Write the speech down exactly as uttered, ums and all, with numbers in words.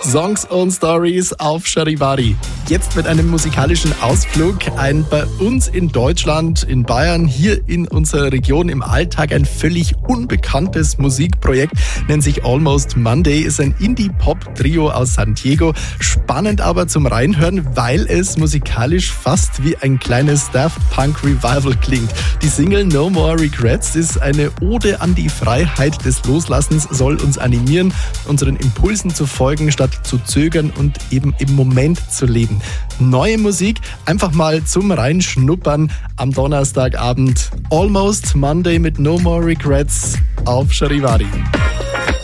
Songs und Stories auf Charivari. Jetzt mit einem musikalischen Ausflug. Ein bei uns in Deutschland, in Bayern, hier in unserer Region im Alltag ein völlig unbekanntes Musikprojekt. Nennt sich Almost Monday, ist ein Indie-Pop-Trio aus San Diego. Spannend aber zum Reinhören, weil es musikalisch fast wie ein kleines Daft Punk Revival klingt. Die Single No More Regrets ist eine Ode an die Freiheit des Loslassens, soll uns animieren, unseren Impulsen zu folgen, statt zu zögern und eben im Moment zu leben. Neue Musik, einfach mal zum Reinschnuppern am Donnerstagabend. Almost Monday mit No More Regrets auf Charivari.